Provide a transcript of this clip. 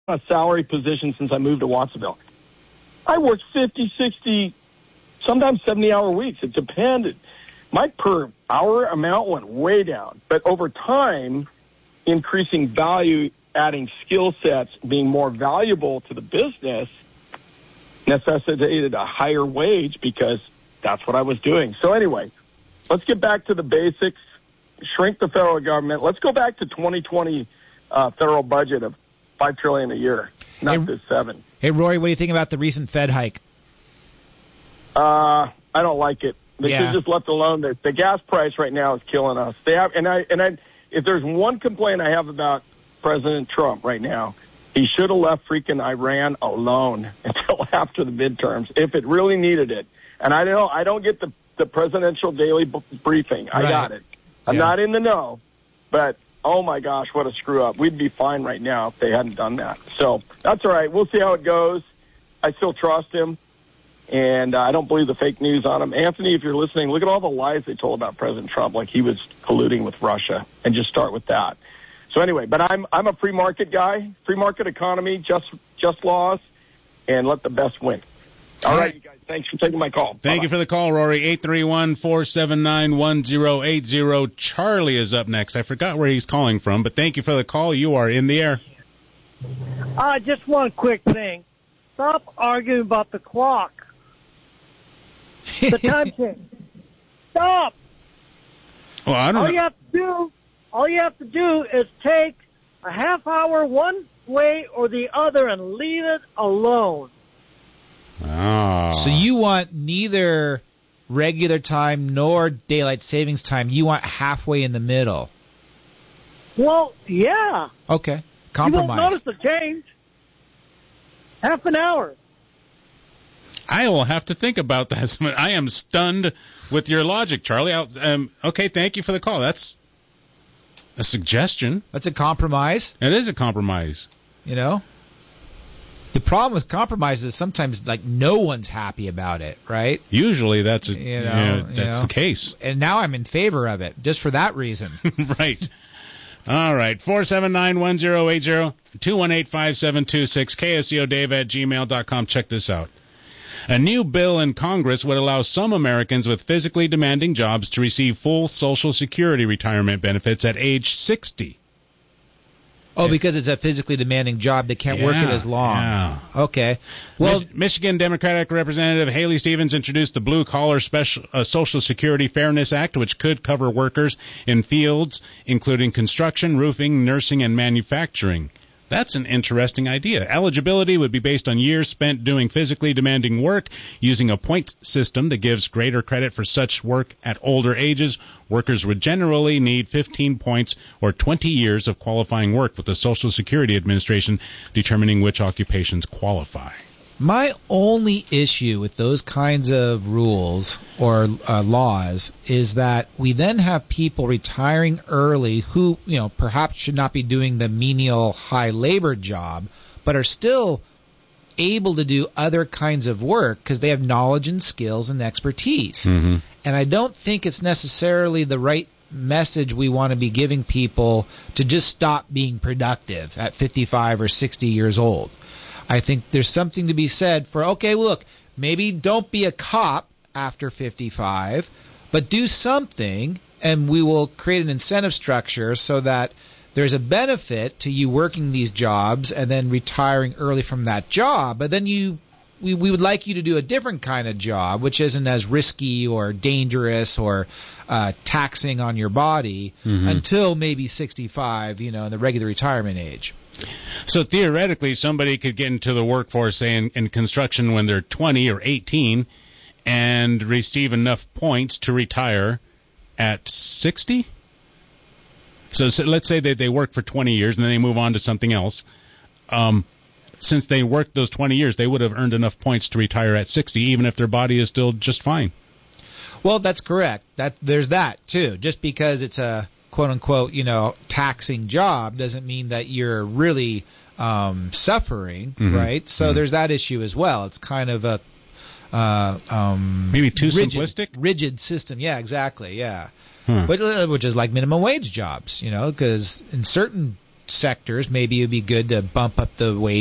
a salary position since I moved to Watsonville. I worked 50, 60, sometimes 70-hour weeks. It depended. My per hour amount went way down. But over time, increasing value, adding skill sets, being more valuable to the business necessitated a higher wage because that's what I was doing. So anyway, let's get back to the basics, shrink the federal government. Let's go back to 2020 federal budget of $5 trillion a year, not this $7 trillion. Hey, Rory, what do you think about the recent Fed hike? I don't like it. They should just left alone. The gas price right now is killing us. They have, if there's one complaint I have about President Trump right now, he should have left freaking Iran alone until after the midterms if it really needed it. And I don't get the presidential daily briefing. I got it. I'm not in the know, but oh my gosh, what a screw up. We'd be fine right now if they hadn't done that. So that's all right. We'll see how it goes. I still trust him. And I don't believe the fake news on him. Anthony, if you're listening, look at all the lies they told about President Trump, like he was colluding with Russia, and just start with that. So anyway, but I'm a free market guy, free market economy, just laws, and let the best win. All right, you guys, thanks for taking my call. Thank you for the call, Rory. 831-479-1080. Charlie is up next. I forgot where he's calling from, but thank you for the call. You are in the air. Just one quick thing. Stop arguing about the clock. The time change. Stop. Well, I don't know. All you have to do is take a half hour one way or the other and leave it alone. Oh. So you want neither regular time nor daylight savings time. You want halfway in the middle. Well, yeah. Okay. Compromise. You won't notice the change. Half an hour. I will have to think about that. I am stunned with your logic, Charlie. Okay, thank you for the call. That's a suggestion. That's a compromise. It is a compromise. You know? The problem with compromise is sometimes, like, no one's happy about it, right? Usually that's the case. And now I'm in favor of it, just for that reason. Right. All right. 479-1080, 218-5726, KSEODave@gmail.com. Check this out. A new bill in Congress would allow some Americans with physically demanding jobs to receive full Social Security retirement benefits at age 60. Oh, because it's a physically demanding job, they can't work it as long. Yeah. Okay. Well, Michigan Democratic Representative Haley Stevens introduced the Blue Collar Social Security Fairness Act, which could cover workers in fields including construction, roofing, nursing, and manufacturing. That's an interesting idea. Eligibility would be based on years spent doing physically demanding work using a points system that gives greater credit for such work at older ages. Workers would generally need 15 points or 20 years of qualifying work, with the Social Security Administration determining which occupations qualify. My only issue with those kinds of rules or laws is that we then have people retiring early who, perhaps should not be doing the menial high labor job, but are still able to do other kinds of work because they have knowledge and skills and expertise. Mm-hmm. And I don't think it's necessarily the right message we want to be giving people to just stop being productive at 55 or 60 years old. I think there's something to be said for, okay, well, look, maybe don't be a cop after 55, but do something, and we will create an incentive structure so that there's a benefit to you working these jobs and then retiring early from that job. But then we would like you to do a different kind of job, which isn't as risky or dangerous or taxing on your body until maybe 65, in the regular retirement age. So theoretically, somebody could get into the workforce, say, in construction when they're 20 or 18 and receive enough points to retire at 60? So let's say that they work for 20 years and then they move on to something else. Since they worked those 20 years, they would have earned enough points to retire at 60, even if their body is still just fine. Well, that's correct. There's that, too. Just because it's a quote-unquote, taxing job doesn't mean that you're really suffering, right? So there's that issue as well. It's kind of a maybe too simplistic? Rigid system. Yeah, exactly, yeah. But which is like minimum wage jobs, because in certain sectors maybe it would be good to bump up the wage